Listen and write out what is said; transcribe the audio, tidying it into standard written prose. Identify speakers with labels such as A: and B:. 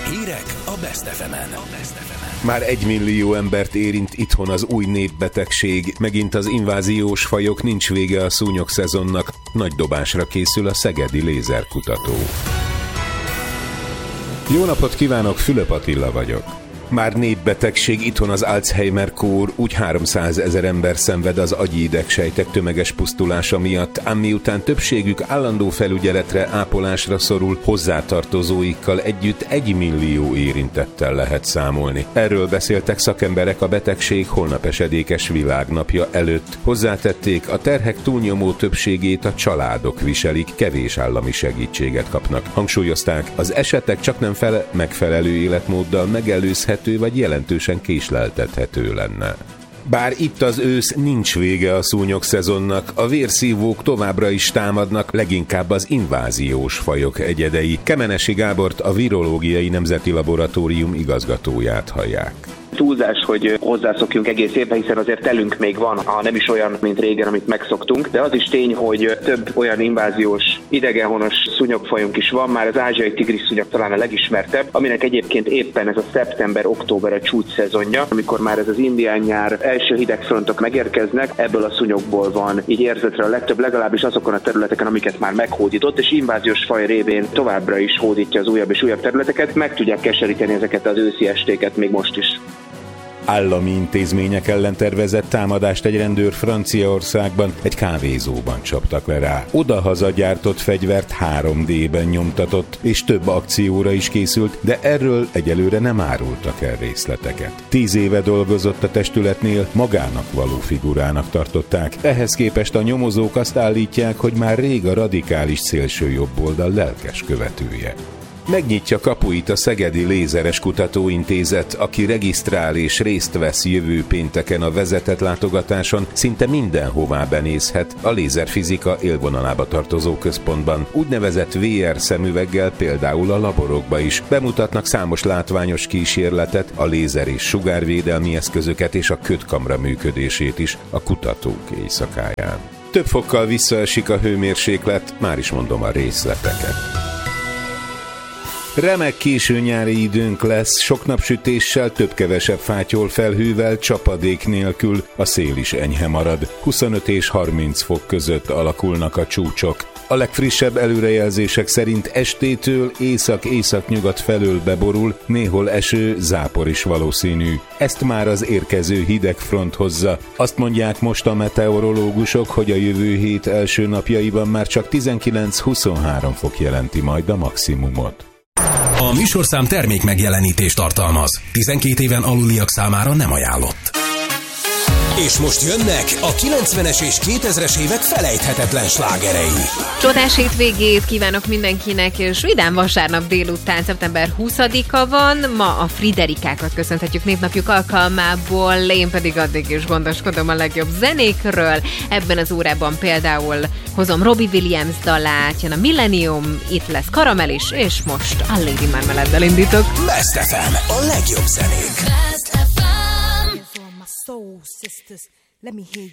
A: Hírek a Best FM-en.
B: Már 1 millió embert érint itthon az új népbetegség. Megint az inváziós fajok, nincs vége a szúnyog szezonnak. Nagy dobásra készül a szegedi lézerkutató. Jó napot kívánok, Fülöp Attila vagyok. Már népbetegség itthon az Alzheimer-kór, úgy 300 000 ember szenved az agyi idegsejtek tömeges pusztulása miatt, ám miután többségük állandó felügyeletre, ápolásra szorul, hozzátartozóikkal együtt 1 millió érintettel lehet számolni. Erről beszéltek szakemberek a betegség holnap esedékes világnapja előtt. Hozzátették, a terhek túlnyomó többségét a családok viselik, kevés állami segítséget kapnak. Hangsúlyozták, az esetek csaknem fele megfelelő életmóddal megelőzhető vagy jelentősen késleltethető lenne. Bár itt az ősz, nincs vége a szúnyog szezonnak, a vérszívók továbbra is támadnak, leginkább az inváziós fajok egyedei. Kemenesi Gábort, a Virológiai Nemzeti Laboratórium igazgatóját hallják.
C: Túlzás, hogy hozzászokjunk egész évben, hiszen azért telünk még van, ha nem is olyan, mint régen, amit megszoktunk, de az is tény, hogy több olyan inváziós idegenhonos szúnyogfajunk is van, már az ázsiai tigrisszúnyog talán a legismertebb, aminek egyébként éppen ez a szeptember-október a csúcs szezonja, amikor már ez az indián nyár első hidegfrontok megérkeznek, ebből a szúnyogból van így érzetre a legtöbb, legalábbis azokon a területeken, amiket már meghódított, és inváziós faj révén továbbra is hódítja az újabb és újabb területeket, meg tudják keseríteni ezeket az őszi estéket még most is.
B: Állami intézmények ellen tervezett támadást egy rendőr Franciaországban, egy kávézóban csaptak le rá. Odahaza gyártott fegyvert 3D-ben nyomtatott, és több akcióra is készült, de erről egyelőre nem árultak el részleteket. 10 éve dolgozott a testületnél, magának való figurának tartották. Ehhez képest a nyomozók azt állítják, hogy már rég a radikális szélsőjobboldal lelkes követője. Megnyitja kapuit a Szegedi Lézeres Kutatóintézet, aki regisztrál és részt vesz jövő pénteken a vezetett látogatáson, szinte mindenhová benézhet a lézerfizika élvonalába tartozó központban. Úgynevezett VR szemüveggel például a laborokba is bemutatnak számos látványos kísérletet, a lézer és sugárvédelmi eszközöket és a kötkamra működését is a kutatók éjszakáján. Több fokkal visszaesik a hőmérséklet, már is mondom a részleteket. Remek késő nyári időnk lesz, sok napsütéssel, több-kevesebb fátyol felhővel, csapadék nélkül, a szél is enyhe marad. 25 és 30 fok között alakulnak a csúcsok. A legfrissebb előrejelzések szerint estétől észak-északnyugat felől beborul, néhol eső, zápor is valószínű. Ezt már az érkező hidegfront hozza. Azt mondják most a meteorológusok, hogy a jövő hét első napjaiban már csak 19-23 fok jelenti majd a maximumot.
A: A műsorszám termék megjelenítést tartalmaz. 12 éven aluliak számára nem ajánlott. És most jönnek a 90-es és 2000-es évek felejthetetlen slágerei.
D: Csodás hétvégét kívánok mindenkinek, és vidám vasárnap délután, szeptember 20-a van. Ma a Friderikákat köszönhetjük névnapjuk alkalmából, én pedig addig is gondoskodom a legjobb zenékről. Ebben az órában például hozom Robbie Williams dalát, jön a Millennium, itt lesz Karamell is, és most a Lady Marmeleddel indítok.
A: Best FM, a legjobb zenék.
E: Soul sisters, let me hear